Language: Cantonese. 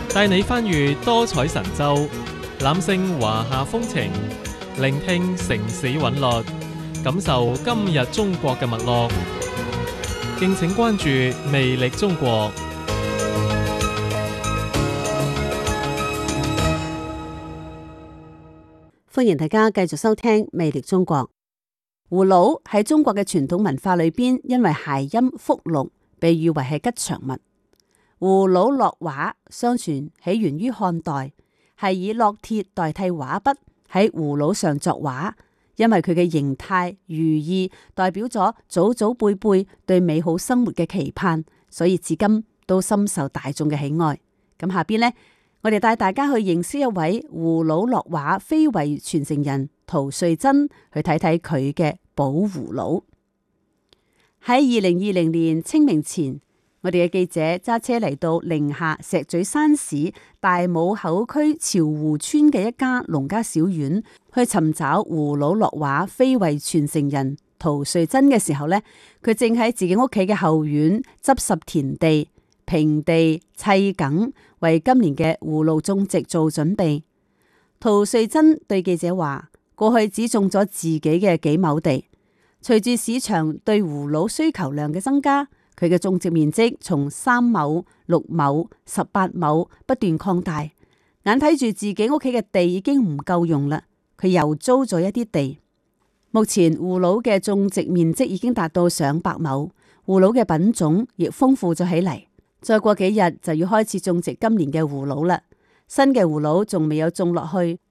帶你翻閱多彩神州，攬勝華夏風情，聆聽城市韻律，感受今日中國嘅脈絡。敬請關注魅力中國。 歡迎大家繼續收聽魅力中國。葫蘆喺中國嘅傳統文化裏邊，因為諧音福祿，被譽為係吉祥物。葫蘆落畫，相傳起源於漢代，係以烙鐵代替畫筆喺葫蘆上作畫，因為佢嘅形態寓意代表咗祖祖輩輩對美好生活嘅期盼，所以至今都深受大眾嘅喜愛。咁下邊呢，我哋帶大家去認識一位葫蘆落畫非遺傳承人陶瑞珍，去睇睇佢嘅寶葫蘆。喺2020年清明前，我哋嘅記者揸車嚟到寧夏石嘴山市大武口區潮湖村嘅一家農家小院，去尋找葫蘆落畫非遺傳承人陶瑞珍嘅時候呢，佢正喺自己屋企嘅後院執拾田地、平地、砌梗，為今年嘅葫蘆種植做準備。陶瑞珍對記者話：過去只種咗自己嘅幾畝地，隨住市場對葫蘆需求量嘅增加，佢嘅種植面積從3畝、6畝、18畝不斷擴大。眼睇住自己屋企嘅地已經唔夠用啦，佢又租咗一啲地。目前葫蘆嘅種植面積已經達到上百畝，葫蘆嘅品種亦豐富咗起嚟。再過幾日就要開始種植今年嘅葫蘆啦。新嘅葫蘆仲未有種落去，